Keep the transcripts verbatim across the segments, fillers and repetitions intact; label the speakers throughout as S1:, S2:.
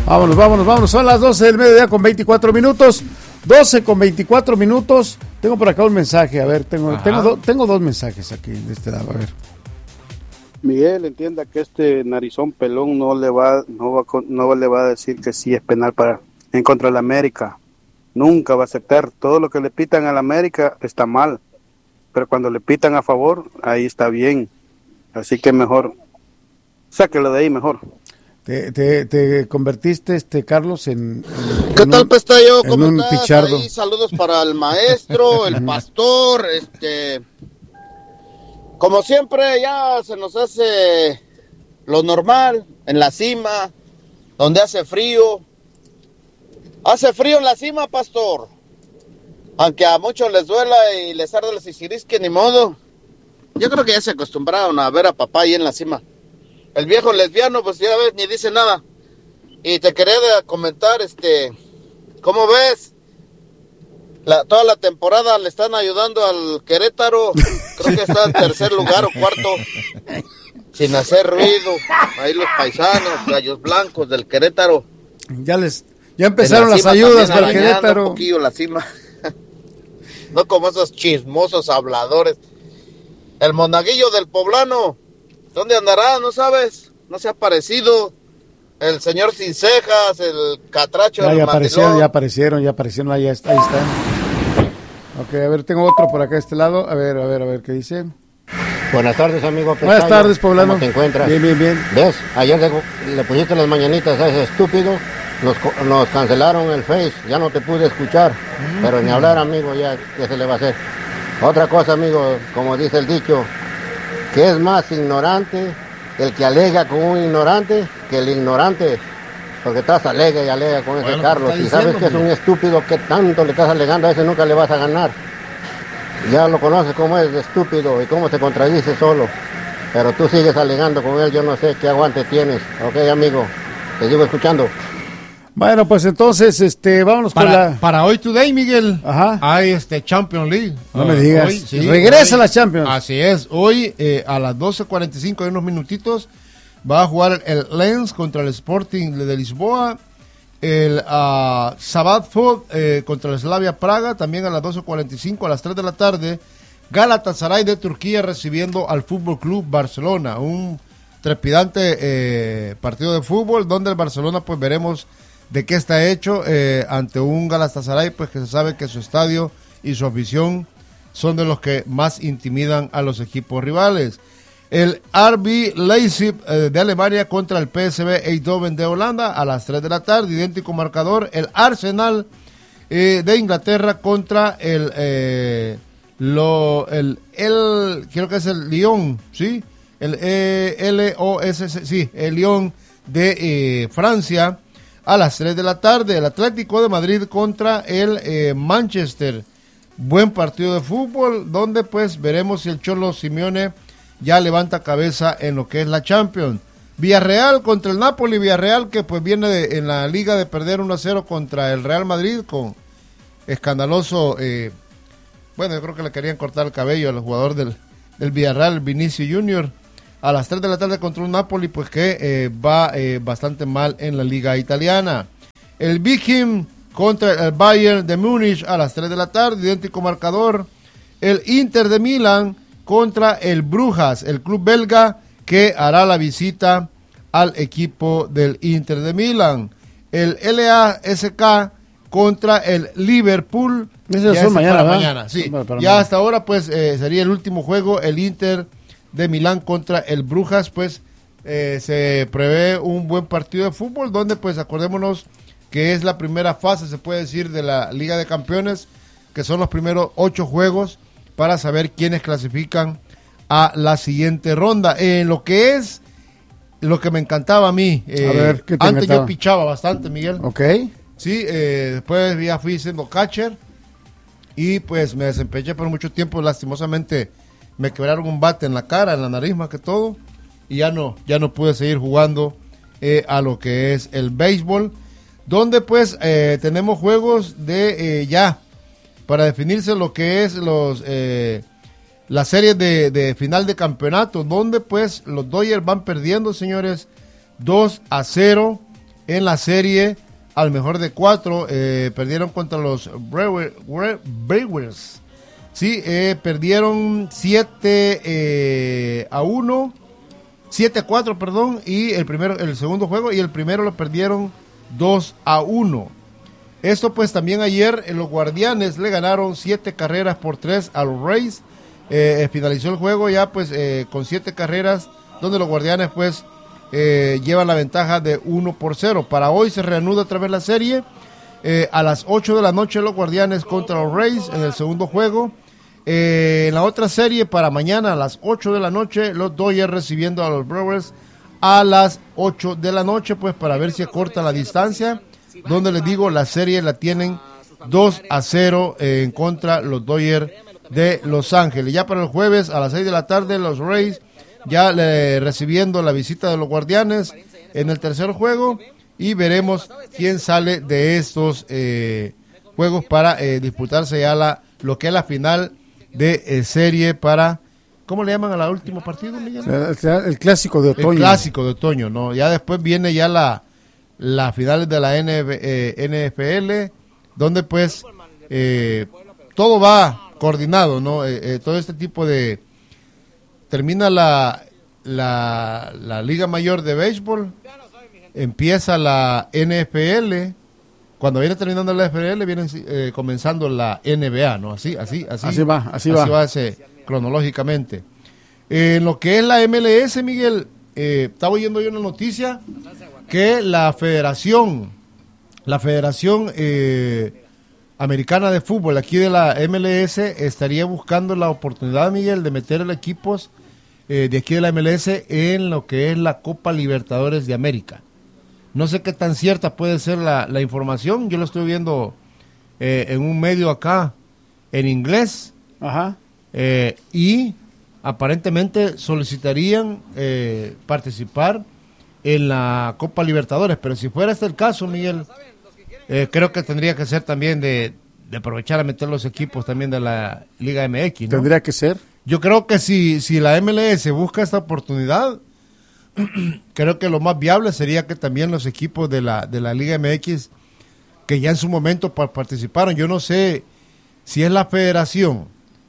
S1: Vámonos, vámonos, vámonos. Son las doce del mediodía con veinticuatro minutos. doce con veinticuatro minutos. Tengo por acá un mensaje. A ver, tengo, tengo, do, tengo dos mensajes aquí de este lado. A ver.
S2: Miguel, entienda que este narizón pelón no le va, no va, no le va a decir que sí es penal para en contra de la América. Nunca va a aceptar. Todo lo que le pitan a la América está mal. Pero cuando le pitan a favor, ahí está bien. Así que mejor, sáquelo de ahí mejor.
S1: Te, te, te convertiste, este Carlos, en, en
S3: ¿Qué
S1: en
S3: tal,
S1: un,
S3: Pestayo?
S1: en
S3: ¿Cómo
S1: un
S3: estás?
S1: pichardo.
S3: Ahí, saludos para el maestro, el pastor, este... Como siempre, ya se nos hace lo normal, en la cima, donde hace frío. Hace frío en la cima, pastor. Aunque a muchos les duela y les arde el sisirisque, ni modo. Yo creo que ya se acostumbraron a ver a papá ahí en la cima. El viejo lesbiano, pues ya ves, ni dice nada. Y te quería comentar, este, ¿cómo ves? La, toda la temporada le están ayudando al Querétaro. Creo que está en tercer lugar o cuarto. Sin hacer ruido. Ahí los paisanos, gallos blancos del Querétaro.
S1: Ya les, ya empezaron las ayudas para el Querétaro.
S3: Un poquillo la cima. No como esos chismosos habladores. El monaguillo del poblano, ¿dónde andará? ¿No sabes? No se ha aparecido. El señor sin cejas, el catracho.
S1: Ya,
S3: el
S1: ya aparecieron,
S3: mandilón.
S1: ya aparecieron, ya aparecieron, ahí, está, ahí están. Ok, a ver, tengo otro por acá de este lado. A ver, a ver, a ver, ¿qué dice?
S4: Buenas tardes, amigo Pestayo.
S1: Buenas tardes, poblano.
S4: ¿Cómo te encuentras?
S1: Bien, bien, bien.
S4: ¿Ves? Ayer le, le pusiste las mañanitas a ese estúpido. Nos, nos cancelaron el Face. Ya no te pude escuchar. Mm. Pero ni hablar, amigo, ya, ya se le va a hacer. Otra cosa, amigo, como dice el dicho, que es más ignorante el que alega con un ignorante que el ignorante. Porque estás alega y alega con ese bueno, Carlos. Y sabes diciendo, que es un estúpido que tanto le estás alegando, a ese nunca le vas a ganar. Ya lo conoces cómo es de estúpido y cómo se contradice solo. Pero tú sigues alegando con él, yo no sé qué aguante tienes. Ok, amigo, te sigo escuchando.
S1: Bueno, pues entonces, este, vámonos
S5: para,
S1: con la...
S5: Para hoy today, Miguel,
S1: Ajá.
S5: hay este Champions League.
S1: No uh, me digas.
S5: Hoy, sí,
S1: regresa
S5: hoy,
S1: la Champions.
S5: Así es, hoy eh, a las doce cuarenta y cinco, en unos minutitos, va a jugar el Lens contra el Sporting de Lisboa. El uh, Sabadford eh, contra el Slavia Praga, también a las doce cuarenta y cinco, a las tres de la tarde. Galatasaray de Turquía recibiendo al Fútbol Club Barcelona. Un trepidante eh, partido de fútbol donde el Barcelona, pues veremos de qué está hecho eh, ante un Galatasaray, pues que se sabe que su estadio y su afición son de los que más intimidan a los equipos rivales. El R B Leipzig eh, de Alemania contra el P S V Eindhoven de Holanda a las tres de la tarde, idéntico marcador. El Arsenal eh, de Inglaterra contra el, eh, lo, el, el, creo que es el Lyon, ¿sí? El eh, L O S C, sí, el Lyon de eh, Francia a las tres de la tarde. El Atlético de Madrid contra el eh, Manchester. Buen partido de fútbol donde pues veremos si el Cholo Simeone ya levanta cabeza en lo que es la Champions. Villarreal contra el Napoli, Villarreal que pues viene de, en la liga de perder uno a cero contra el Real Madrid con escandaloso, eh, bueno, yo creo que le querían cortar el cabello al jugador del, del Villarreal, Vinicius Junior, a las tres de la tarde contra un Napoli pues que eh, va eh, bastante mal en la liga italiana. El Viking contra el Bayern de Múnich a las tres de la tarde, idéntico marcador. El Inter de Milán contra el Brujas, el club belga que hará la visita al equipo del Inter de Milán. El L A S K contra el Liverpool.
S1: Eso es mañana,
S5: para mañana, sí. Para, para ya mañana. Hasta ahora pues eh, sería el último juego, el Inter de Milán contra el Brujas, pues eh, se prevé un buen partido de fútbol donde pues acordémonos que es la primera fase, se puede decir, de la Liga de Campeones, que son los primeros ocho juegos para saber quiénes clasifican a la siguiente ronda. En eh, lo que es, lo que me encantaba a mí, eh, a ver, ¿qué te antes encantaba? Yo pichaba bastante, Miguel.
S1: Ok.
S5: Sí, eh, después ya fui siendo catcher y pues me desempeñé por mucho tiempo. Lastimosamente me quebraron un bate en la cara, en la nariz más que todo, y ya no, ya no pude seguir jugando eh, a lo que es el béisbol, donde pues eh, tenemos juegos de eh, ya para definirse lo que es los eh, la serie de, de final de campeonato, donde pues los Dodgers van perdiendo, señores, dos a cero en la serie al mejor de cuatro. Eh, perdieron contra los Brewers. Sí, eh, perdieron siete eh, a uno, siete a cuatro, perdón, y el primero, el segundo juego, y el primero lo perdieron dos a uno. Esto pues también ayer eh, los Guardianes le ganaron siete carreras por tres a los Rays. Eh, finalizó el juego ya pues eh, con siete carreras, donde los Guardianes pues eh, llevan la ventaja de uno por cero. Para hoy se reanuda otra vez la serie. Eh, a las ocho de la noche los Guardianes contra los Rays en el segundo juego. Eh, en la otra serie para mañana a las ocho de la noche, los Dodgers recibiendo a los Brewers a las ocho de la noche, pues para ver si acorta la distancia, donde les digo, la serie la tienen dos a cero eh, en contra los Dodgers de Los Ángeles. Ya para el jueves a las seis de la tarde, los Rays ya eh, recibiendo la visita de los Guardianes en el tercer juego, y veremos quién sale de estos eh, juegos para eh, disputarse ya la, lo que es la final de eh, serie para, ¿cómo le llaman a la último partido, Miguel?
S1: El, el clásico de otoño.
S5: El clásico de otoño, ¿no? Ya después viene ya la las finales de la N F L, donde pues eh, todo va coordinado, ¿no? Eh, eh, todo este tipo de... Termina la, la, la Liga Mayor de Béisbol, empieza la N F L... Cuando viene terminando la N F L, viene eh, comenzando la N B A, ¿no? Así, así, así.
S1: Así va, así,
S5: así
S1: va.
S5: va ese, cronológicamente. Eh, en lo que es la M L S, Miguel, eh, estaba oyendo yo una noticia que la federación, la federación eh, americana de fútbol aquí de la M L S estaría buscando la oportunidad, Miguel, de meter el equipos eh, de aquí de la M L S en lo que es la Copa Libertadores de América. No sé qué tan cierta puede ser la, la información. Yo lo estoy viendo eh, en un medio acá en inglés.
S1: Ajá.
S5: Eh, y aparentemente solicitarían eh, participar en la Copa Libertadores. Pero si fuera este el caso, Miguel, eh, creo que tendría que ser también de, de aprovechar a meter los equipos también de la Liga M X, ¿no?
S1: Tendría que ser.
S5: Yo creo que si, si la M L S busca esta oportunidad, creo que lo más viable sería que también los equipos de la de la Liga M X, que ya en su momento participaron, yo no sé si es la federación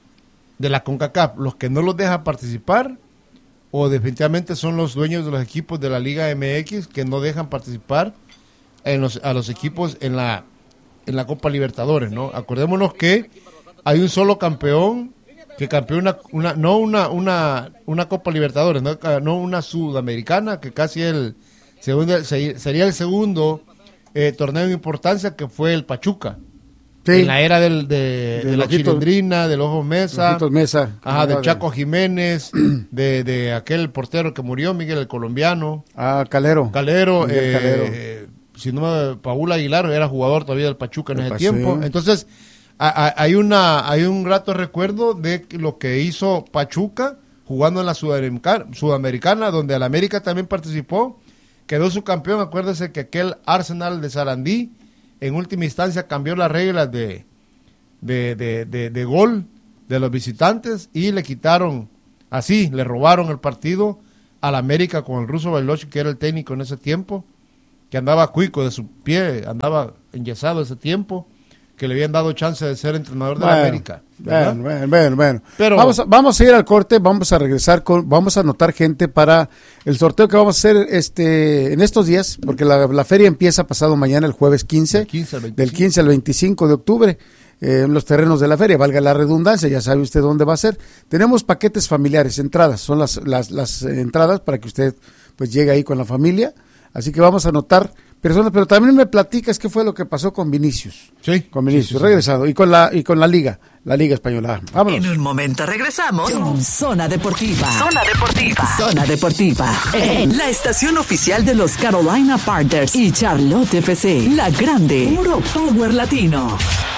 S5: de la CONCACAF los que no los deja participar, o definitivamente son los dueños de los equipos de la Liga M X que no dejan participar en los, a los equipos en la en la Copa Libertadores, ¿no? Acordémonos que hay un solo campeón que campeó una, una no una una una Copa Libertadores, no, no una sudamericana, que casi el segundo sería el segundo eh, torneo en importancia, que fue el Pachuca. Sí. En la era del, de, de, de la Ojitos, Chilindrina, del Ojo Mesa,
S1: Mesa
S5: ajá, de Chaco Jiménez, de, de aquel portero que murió, Miguel, el colombiano.
S1: Ah, Calero.
S5: Calero, eh, Calero. Eh, si no me, Paul Aguilar era jugador todavía del Pachuca en ese pasé. tiempo. Entonces, a, a, hay una hay un grato recuerdo de lo que hizo Pachuca jugando en la Sudamericana, Sudamericana, donde el América también participó, quedó su campeón. Acuérdese que aquel Arsenal de Sarandí en última instancia cambió las reglas de de, de, de, de gol de los visitantes y le quitaron, así, le robaron el partido al América con el ruso Bailochi, que era el técnico en ese tiempo, que andaba cuico de su pie, andaba enyesado ese tiempo, que le habían dado chance de ser entrenador de
S1: bueno,
S5: la América. ¿verdad?
S1: Bueno, bueno, bueno, bueno.
S5: Pero,
S1: vamos, a, vamos a ir al corte, vamos a regresar, con, vamos a anotar gente para el sorteo que vamos a hacer este en estos días, porque la, la feria empieza pasado mañana, el jueves quince,
S5: del quince al veinticinco,
S1: del quince al veinticinco de octubre, eh, en los terrenos de la feria, valga la redundancia, ya sabe usted dónde va a ser. Tenemos paquetes familiares, entradas, son las, las, las entradas para que usted pues llegue ahí con la familia, así que vamos a anotar personas, pero también me platicas qué fue lo que pasó con Vinicius.
S5: Sí.
S1: Con Vinicius,
S5: sí, sí,
S1: regresado. Sí. Y con la y con la Liga, la Liga Española. Vámonos.
S6: En un momento regresamos con Zona Deportiva. Zona Deportiva. Zona Deportiva. En la estación oficial de los Carolina Panthers y Charlotte F C. La Grande. Puro Power Latino.